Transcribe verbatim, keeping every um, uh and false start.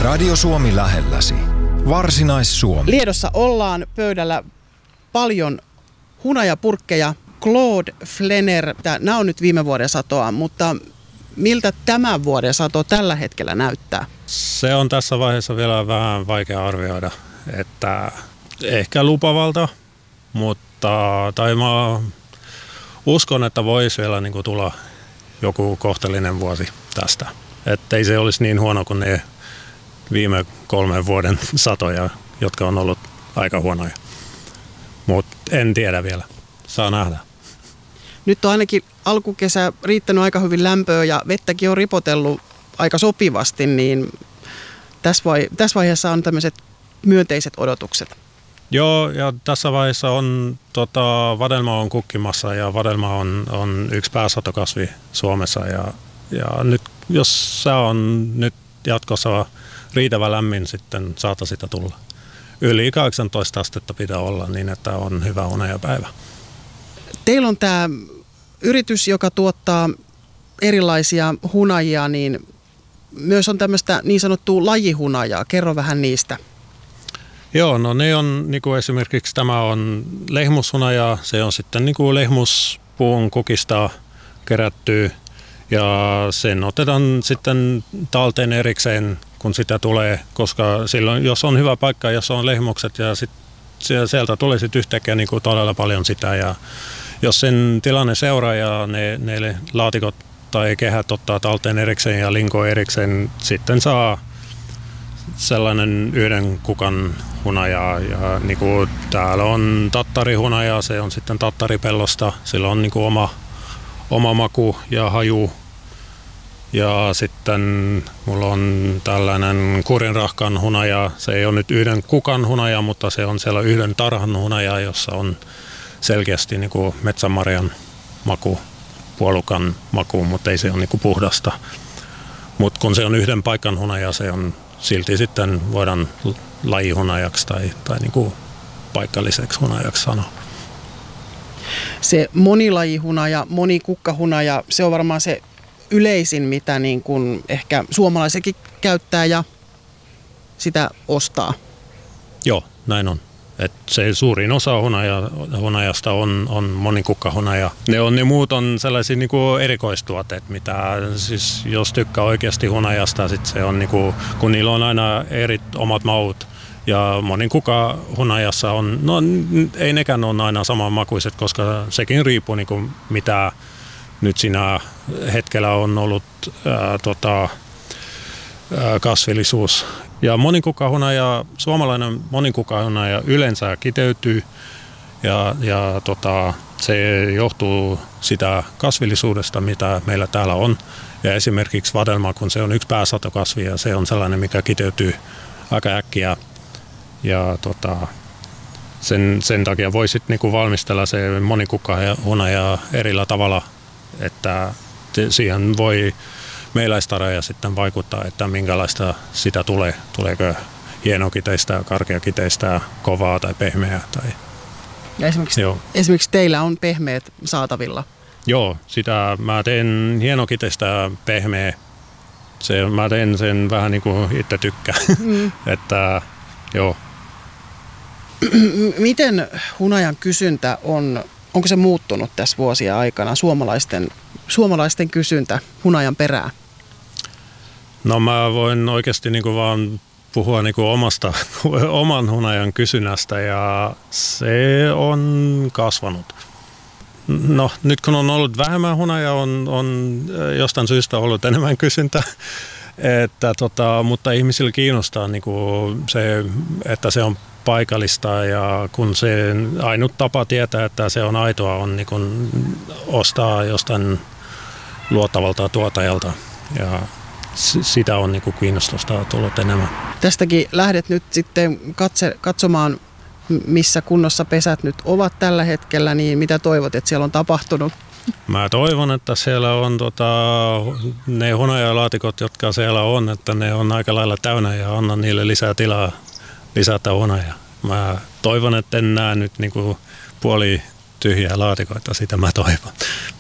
Radio Suomi lähelläsi. Varsinais-Suomi. Liedossa ollaan, pöydällä paljon hunajapurkkeja. Claude Flenner, nämä on nyt viime vuoden satoa, mutta miltä tämän vuoden sato tällä hetkellä näyttää? Se on tässä vaiheessa vielä vähän vaikea arvioida, että ehkä lupavalta, mutta tai mä uskon, että voisi vielä niin kuin tulla joku kohtelinen vuosi tästä. Että ei se olisi niin huono kuin ne viime kolmen vuoden satoja, jotka on ollut aika huonoja. Mutta en tiedä vielä. Saa nähdä. Nyt on ainakin alkukesä riittänyt aika hyvin lämpöä ja vettäkin on ripotellut aika sopivasti, niin tässä, vai, tässä vaiheessa on tämmöiset myönteiset odotukset. Joo, ja tässä vaiheessa on, tota, vadelma on kukkimassa ja vadelma on, on yksi pääsatokasvi Suomessa. Ja, ja nyt, jos se on nyt jatkossa riittävä lämmin, sitten saata sitä tulla. Yli kahdeksantoista astetta pitää olla niin, että on hyvä hunajapäivä. Teillä on tämä yritys, joka tuottaa erilaisia hunajia, niin myös on tämmöistä niin sanottua lajihunajaa. Kerro vähän niistä. Joo, no ne on niin kuin esimerkiksi tämä on lehmushunaja, se on sitten niin kuin lehmuspuun kukista kerätty ja sen otetaan sitten talteen erikseen, kun sitä tulee, koska silloin jos on hyvä paikka, jos on lehmukset ja sit sieltä tulee sitten yhtäkkiä niin kuin todella paljon sitä ja jos sen tilanne seuraa ja ne, ne laatikot tai kehät ottaa talteen erikseen ja linko erikseen, sitten saa sellainen yhden kukan hunaja ja niin kuin täällä on tattarihunaja, se on sitten tattaripellosta, sillä on niin kuin oma, oma maku ja haju ja sitten mulla on tällainen kurinrahkan hunaja, se ei ole nyt yhden kukan hunaja, mutta se on siellä yhden tarhan hunaja, jossa on selkeästi niin kuin metsämarjan maku, puolukan maku, mutta ei se ole niin kuin puhdasta. Mutta kun se on yhden paikan hunaja, se on silti sitten voidaan lajihunajaksi tai, tai niin kuin paikalliseksi hunajaksi sanoa. Se monilajihunaja, monikukkahunaja, se on varmaan se yleisin, mitä niin kuin ehkä suomalaisetkin käyttää ja sitä ostaa. Joo, näin on. Et se suurin osa hunaja, hunajasta on, on monikukkahunaja. Ne, on, ne muut on sellaisia niinku erikoistuotteet, mitä siis jos tykkää oikeasti hunajasta, sit se on niinku, kun niillä on aina eri omat maut. Ja monikukahunajassa on, no ei nekään ole aina samanmakuiset, koska sekin riippuu niinku mitä nyt siinä hetkellä on ollut ää, tota, ää, kasvillisuus. Ja monikukkahunaja, suomalainen monikukkahunaja yleensä kiteytyy ja, ja tota, se johtuu sitä kasvillisuudesta, mitä meillä täällä on. Ja esimerkiksi vadelma, kun se on yksi pääsatokasvi ja se on sellainen, mikä kiteytyy aika äkkiä. Ja tota, sen, sen takia voisit niinku valmistella se monikukkahunaja erillä tavalla, että siihen voi meiläistareja sitten vaikuttaa, että minkälaista sitä tulee. Tuleeko hienokiteistä, karkeakiteistä, kovaa tai pehmeää. Tai... Ja esimerkiksi, esimerkiksi teillä on pehmeät saatavilla. Joo, sitä mä teen hienokiteistä pehmeä. Se, mä teen sen vähän niin kuin itse tykkään. Mm. että, joo. Miten hunajan kysyntä on, onko se muuttunut tässä vuosien aikana, suomalaisten, suomalaisten kysyntä hunajan perään? No mä voin oikeasti niinku vaan puhua niinku omasta, oman hunajan kysynnästä ja se on kasvanut. No nyt kun on ollut vähemmän hunajaa, on, on jostain syystä ollut enemmän kysyntä, että, tota, mutta ihmisillä kiinnostaa niinku se, että se on paikallista ja kun se ainut tapa tietää, että se on aitoa, on niinku ostaa jostain luottavalta tuottajalta ja sitä on niinku kiinnostusta tullut enemmän. Tästäkin lähdet nyt sitten katse, katsomaan, missä kunnossa pesät nyt ovat tällä hetkellä, niin mitä toivot, että siellä on tapahtunut? Mä toivon, että siellä on tota, ne hunajalaatikot, jotka siellä on, että ne on aika lailla täynnä ja anna niille lisää tilaa lisätä hunajaa. Mä toivon, että en näe nyt niinku puoli tyhjää laatikoita, sitä mä toivon.